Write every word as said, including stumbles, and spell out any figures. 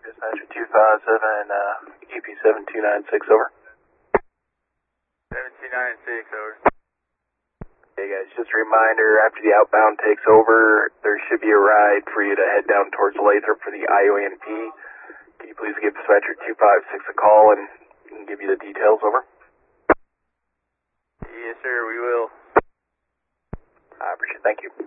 Dispatcher two five seven, uh, E P seven two nine six, over. seven two nine six, over. Hey guys, just a reminder, after the outbound takes over, there should be a ride for you to head down towards Lathrop for the I O N P. Can you please give Dispatcher two five six a call and he can give you the details, over? Yes, sir, we will. I appreciate it. Thank you.